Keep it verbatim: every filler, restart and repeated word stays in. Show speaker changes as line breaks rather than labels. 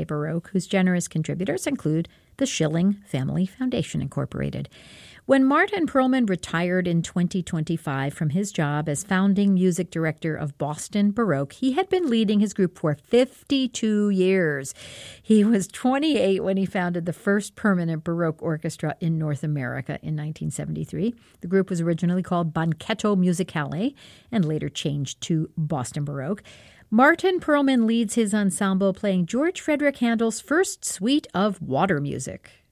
Baroque, whose generous contributors include the Schilling Family Foundation, Incorporated. When Martin Perlman retired in twenty twenty-five from his job as founding music director of Boston Baroque, he had been leading his group for fifty-two years. He was twenty-eight when he founded the first permanent Baroque orchestra in North America in nineteen seventy-three. The group was originally called Banchetto Musicale and later changed to Boston Baroque. Martin Perlman leads his ensemble playing George Frederick Handel's first suite of water music.